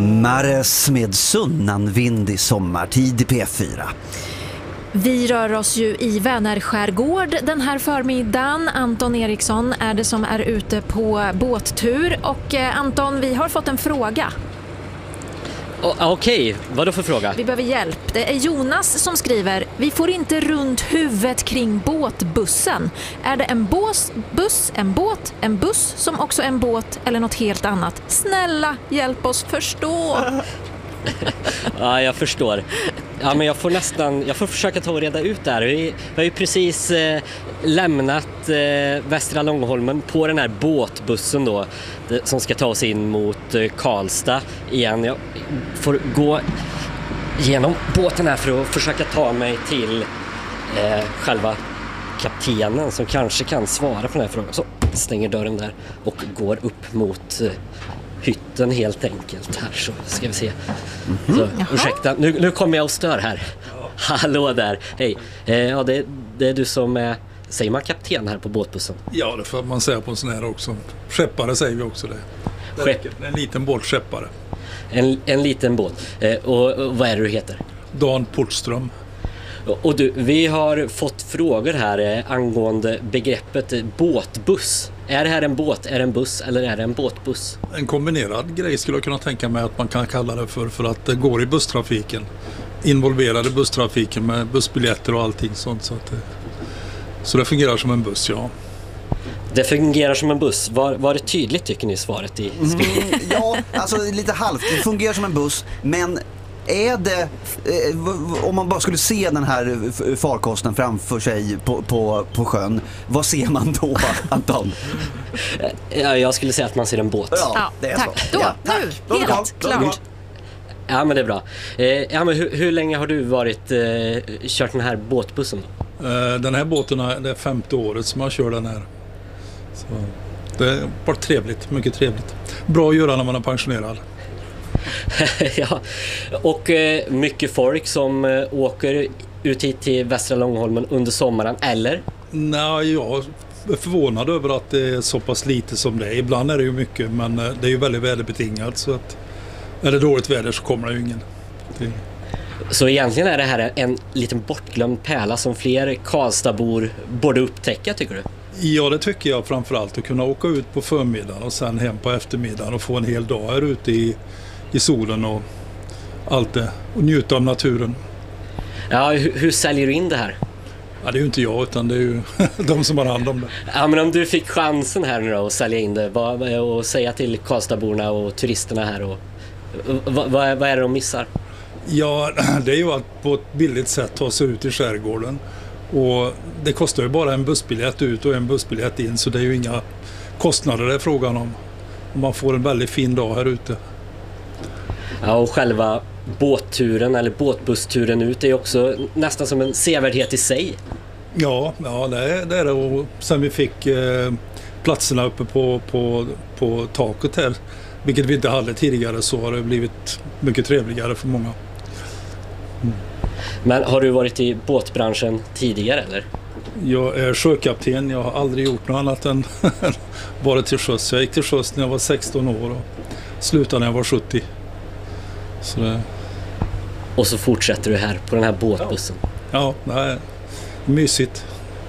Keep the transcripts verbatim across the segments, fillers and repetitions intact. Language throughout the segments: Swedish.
Mares med sunnanvind i sommartid i P fyra. Vi rör oss ju i Vänerskärgård den här förmiddagen. Anton Eriksson är det som är ute på båttur. Och eh, Anton, vi har fått en fråga. Oh, Okej, okay. Vad då för fråga? Vi behöver hjälp. Det är Jonas som skriver: vi får inte runt huvudet kring båtbussen. Är det en bås, buss, en båt, en buss som också är en båt eller något helt annat? Snälla, hjälp oss förstå. Ja, jag förstår. Ja, men jag får nästan, jag får försöka ta och reda ut det här. Vi, vi har ju precis eh, lämnat eh, Västra Långholmen på den här båtbussen då, det, som ska ta oss in mot eh, Karlstad igen. Jag får gå genom båten här för att försöka ta mig till eh, själva kaptenen som kanske kan svara på den här frågan. Så stänger dörren där och går upp mot eh, hytten helt enkelt här, så ska vi se. Mm-hmm. Så, ursäkta, nu, nu kommer jag och stör här. Ja. Hallå där, hej. Eh, ja, det, det är du som är, säger man kapten här på båtbussen? Ja, det får man säga på en sån här också. Skeppare säger vi också det. det Skepp. En liten båtskeppare. En, en liten båt. Eh, och, och vad är det du heter? Dan Portström. Och du, vi har fått frågor här eh, angående begreppet eh, båtbuss. Är det här en båt, är det en buss eller är det en båtbuss? En kombinerad grej skulle jag kunna tänka mig att man kan kalla det för, för att det går i busstrafiken. Involverade busstrafiken med bussbiljetter och allting sånt. Så, att det, så det fungerar som en buss, ja. Det fungerar som en buss. Var, var det tydligt tycker ni svaret i skrivningen? Mm, ja, alltså lite halvt. Det fungerar som en buss, men är det, eh, om man bara skulle se den här farkosten framför sig på, på, på sjön, vad ser man då, Anton? Ja, jag skulle säga att man ser en båt. Ja, det är tack. Så. Då, ja, tack. Nu, helt klart. klart. Ja, men det är bra. Eh, ja, men hur, hur länge har du varit eh, kört den här båtbussen? Eh, den här båten är, det är femte året som jag kör den här. Så det var trevligt, mycket trevligt. Bra att göra när man är pensionerad. Ja, och eh, mycket folk som eh, åker ut hit till Västra Långholmen under sommaren, eller? Nej, jag är förvånad över att det är så pass lite som det är. Ibland är det ju mycket, men det är ju väldigt väderbetingat, så att är det dåligt väder så kommer det ju ingen. Det... Så egentligen är det här en liten bortglömd pärla som fler Karlstadbor borde upptäcka, tycker du? Ja, det tycker jag framförallt. Att kunna åka ut på förmiddagen och sen hem på eftermiddagen och få en hel dag här ute i, i solen och allt det. Och njuta av naturen. Ja, hur, hur säljer du in det här? Ja, det är ju inte jag, utan det är ju de som har hand om det. Ja, men om du fick chansen här nu då att sälja in det vad, och säga till Karlstadborna och turisterna här, och, vad, vad är det de missar? Ja, det är ju att på ett billigt sätt ta sig ut i skärgården. Och det kostar ju bara en bussbiljett ut och en bussbiljett in, så det är ju inga kostnader det är frågan om. Man får en väldigt fin dag här ute. Ja, och själva båtturen eller båtbussturen ut är också nästan som en sevärdhet i sig. Ja, ja det, är, det är det. Och sen vi fick eh, platserna uppe på, på, på taket här, vilket vi inte hade tidigare, så har det blivit mycket trevligare för många. Mm. Men har du varit i båtbranschen tidigare, eller? Jag är sjökapten. Jag har aldrig gjort något annat än varit till sjöss. Jag gick till sjöss när jag var sexton år och slutade när jag var sjuttio. Så det... Och så fortsätter du här på den här båtbussen. Ja, det är mysigt.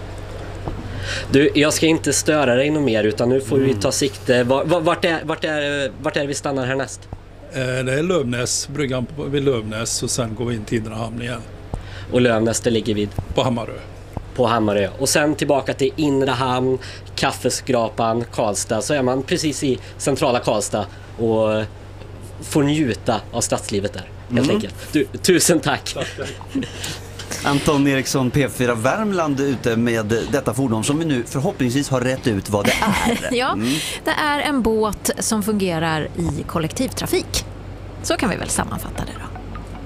Du, jag ska inte störa dig något mer, utan nu får mm. vi ta sikte. Vart är, vart, är, vart är det vi stannar härnäst? Det är Lövnäs, bryggan vid Lövnäs, och sen går vi in till Inre hamn igen. Och Lövnäs, det ligger vid? På Hammarö. På Hammarö. Och sen tillbaka till Inre hamn, Kaffeskrapan, Karlstad. Så är man precis i centrala Karlstad och får njuta av stadslivet där, helt mm. enkelt. Du, tusen tack. tack. Anton Eriksson, P fyra Värmland, ute med detta fordon som vi nu förhoppningsvis har rätt ut vad det är. Ja, mm. det är en båt som fungerar i kollektivtrafik. Så kan vi väl sammanfatta det.